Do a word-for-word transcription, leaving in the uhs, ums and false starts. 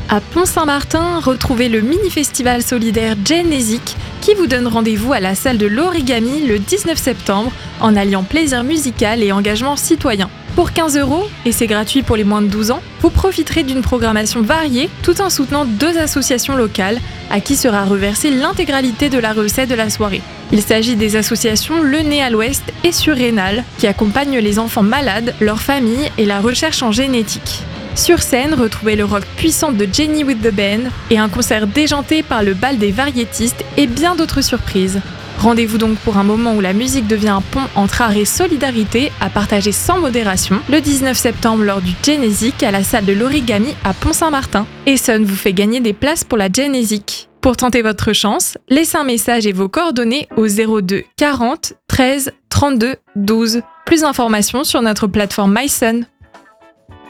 À Pont-Saint-Martin, retrouvez le mini-festival solidaire Genezik qui vous donne rendez-vous à la salle de l'Origami le dix-neuf septembre en alliant plaisir musical et engagement citoyen. Pour quinze euros, et c'est gratuit pour les moins de douze ans, vous profiterez d'une programmation variée tout en soutenant deux associations locales à qui sera reversée l'intégralité de la recette de la soirée. Il s'agit des associations Le Nez à l'Ouest et Surrénal qui accompagnent les enfants malades, leurs familles et la recherche en génétique. Sur scène, retrouvez le rock puissant de Jenny with the Band et un concert déjanté par le bal des variétistes et bien d'autres surprises. Rendez-vous donc pour un moment où la musique devient un pont entre art et solidarité à partager sans modération le dix-neuf septembre lors du Genezik à la salle de l'Origami à Pont-Saint-Martin. Essonne vous fait gagner des places pour la Genezik. Pour tenter votre chance, laissez un message et vos coordonnées au zéro deux quarante treize trente-deux douze. Plus d'informations sur notre plateforme MySun.